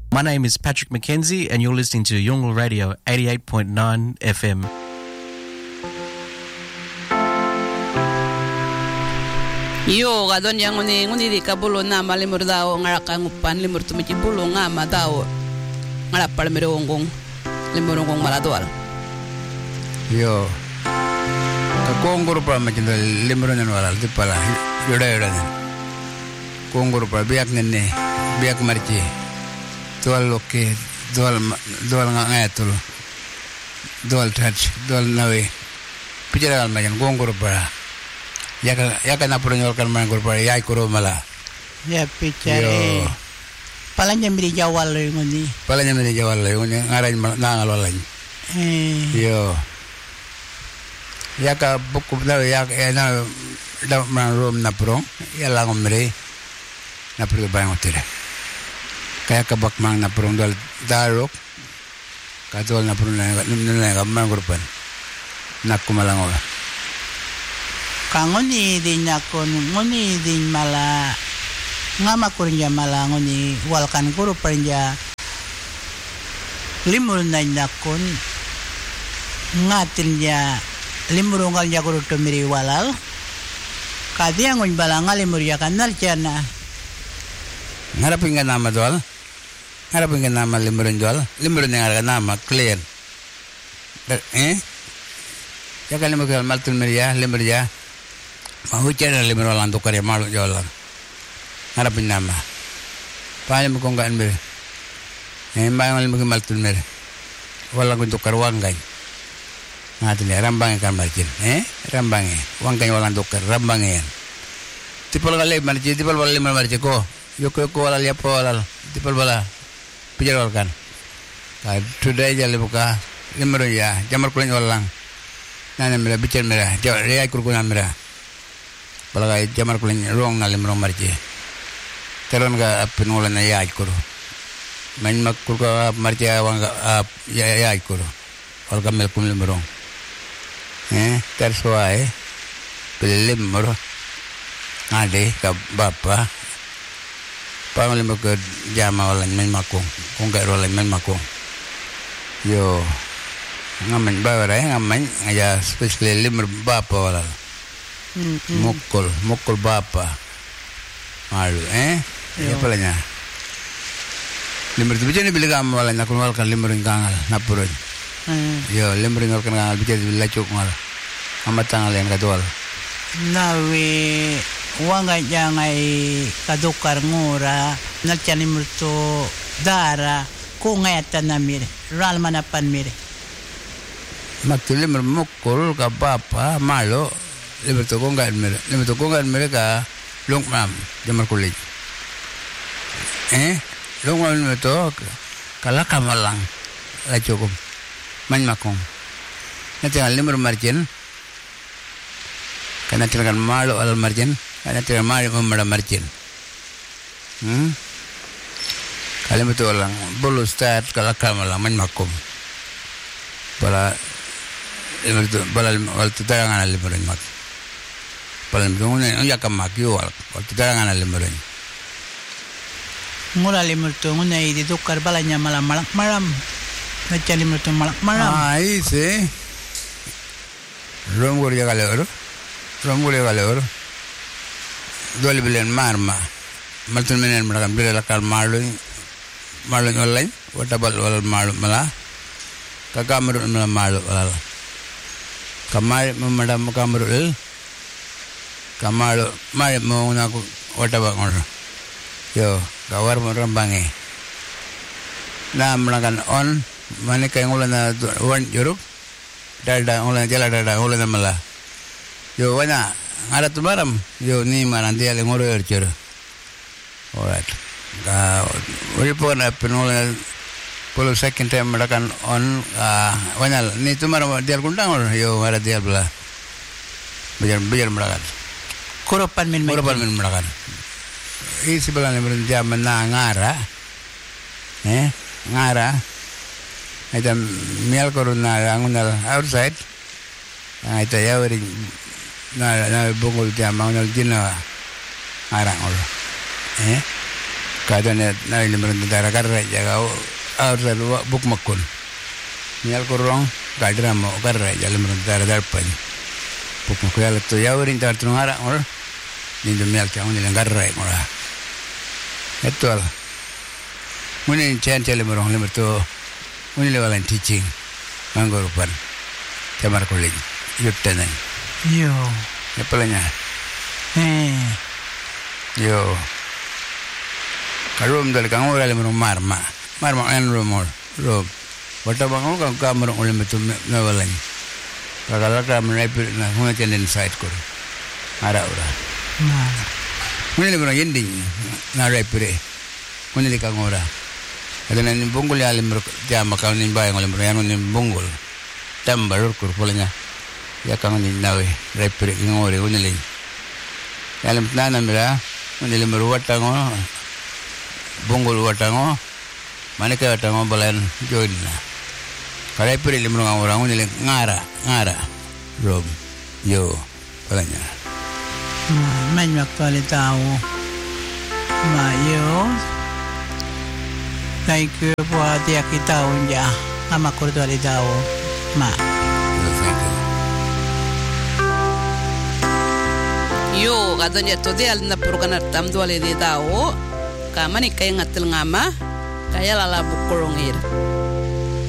My name is Patrick McKenzie, and you're listening to Yungle Radio 88.9 FM. Yo gadon yang nguni di kabulo na malimur daw ngaraka ngupan limur tumiti bulo nga madaw ngarapal merongong limurongong maladwal. Yo kakonggur pa macam limur nan walal di pala yoda konggur pa biak nene biak marci dual oke dual ngatul dual touch dual nawe pijaral macam konggur pa ya kana purnyol kan manggur pa yai kuro mala ya pichare palanya miri jawal ngoni ngaran nangalolañ yo ya ka buku na ya na da man rom na pro ya la ngomre na pro ba ngotire kaya ka bak mang na pro dal darok ka dol na pro na ka manggur pan nakumalango kangoni din nakon ngoni din mala ngama kurnya mala ngoni walkan guru panja limur na nakon ngatin ya limur ngal ya guru tumiri walal kadiang ngon bala ngalimur ya kanal jana ngarapin ka nama dol ngarapin ka nama limur nga nama clear ya kan limur maltul meria limur ya mahujan limur walang tukar ya malu jolan ngarapin nama paling mo kung gaan mer bayang limur maltul mer walang tukar wangay ngatin ya rambang kan margin rambang wangay walang tukar rambang yan tipal kali margin tipal wala limur margin ko yoko wala liap wala tipal wala pijar kan today jale buka limur ya jamar kulin walang nana mera bicar mera jaya kurkunan mera balagai jamar kulin rong na limur margin teron ga apin wala na ya kuro main makkur ka margin wang ya kuro wal kamel kum limurong tersuai limur ngade ka bapa pangalim ke jama wala main makung kung ga wala main makung yo ngamen bawara ngamen aja spesial limur bapa wala mukul bapa malu ya palanya limur tu bijani bilaga wala nakun wala kan limur kangal napurun yo limur ngal kan kangal bijani bilacuk ngal amatangal yang kadwal nawe wanga jangai kadukar ngura nalchani murto dara ko ngayata namire ral manapan mire maktul limur mukul ka bapa malo limur to kongan mire ka longmam jamar kulit longmam to kala kamalang la cukup man makong nanti limur margin kana tilakan malo al margin kana tilakan malo mamada margin kali betul lang bolu start kala kamalang man makom bala limur to bala wal tutarangan limur mak paling dungune ya kamakyo wal tutarangan limur mula limur to ngune di tukar balanya malam nacha limur to malam ai se romgur ya galero dole bilen marma maltul menen marakan bila kal malu online wata bal wal malu mala ka kamarul malu wala kamar madam kamarul kamalu mari mo na ko wata ba ngor yo kawar mo rambange na marakan on mane kay ngulan na wan Europe dada ngulan jala dada ngulan mala yo wana ngara tumaram yo ni maran dia le ngoro ercer alright ga uri pona penol polo second time merakan on wana ni tumaram dia kundang yo ngara dia bla biar merakan koropan min merakan isi belan dia menangara ngara ita mial corona angunal outside ita yawri na bungul dia mangunal jina arang ol Kadang na limron dara karra jaga awra buk makun. Nial kurang kadra mo karra jaga limron dara darpan. Buk makun yala to yawrin tar tunara or nindo mial kang nilang karra ngora. Etual. Muni chen limron limro muni lewalan teaching manggorupan. Kamar kulit yuttenan. Yo. Epalanya. Yo. Karum dal kang ora limro marma en rumor ro wata bango kang kamar ulim betul nawalan kagala kam naipir na huna tenen site ko ara ora muni limro yending na raipire muni kang ora adana ni bongol ya limro jama kang ni bayang limro yan ni bongol tambar kur polanya ya kang ni nawe raipire ngore unilin yalim nana mira muni limro wata ngo bongol watango maneka watango balan joinna kare pere limro orang ni ngara rob yo balanya men waktu tahu ma yo thank you buat dia kita unja ama kurdo ali tahu ma yo kadanya to dia na purganar tam dole de tahu kamani kay ngatil ngama kaya lala bukulongir